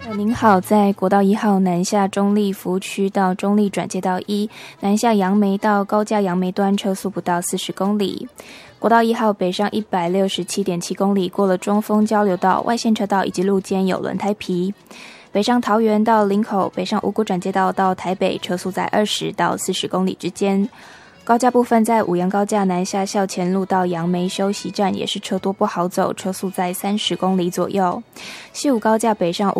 您好，在国道1号南下中立福区到中立转接道1，南下杨梅到高架杨梅端车速不到40公里。国道1号北上 167.7 公里，过了中丰交流道、外线车道以及路肩有轮胎皮。北上桃园到林口，北上五股转接道到台北，车速在20到40公里之间。高架部分在五杨高架南下校前路到杨梅休息站也是车多不好走，车速在30公里左右。西武高架北上